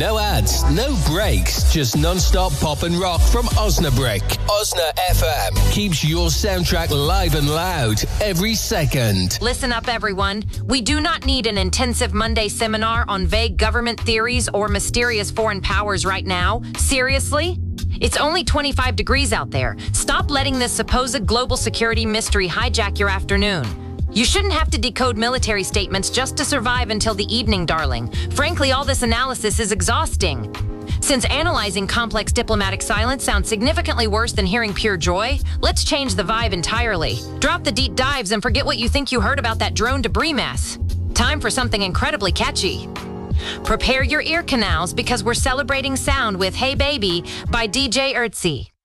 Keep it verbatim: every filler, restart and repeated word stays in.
No ads, no breaks, just non-stop pop and rock from Osnabrück. Osna F M keeps your soundtrack live and loud every second. Listen up, everyone. We do not need an intensive Monday seminar on vague government theories or mysterious foreign powers right now. Seriously? It's only twenty-five degrees out there. Stop letting this supposed global security mystery hijack your afternoon. You shouldn't have to decode military statements just to survive until the evening, darling. Frankly, all this analysis is exhausting. Since analyzing complex diplomatic silence sounds significantly worse than hearing pure joy, let's change the vibe entirely. Drop the deep dives and forget what you think you heard about that drone debris mess. Time for something incredibly catchy. Prepare your ear canals because we're celebrating sound with Hey Baby by D J Ötzi.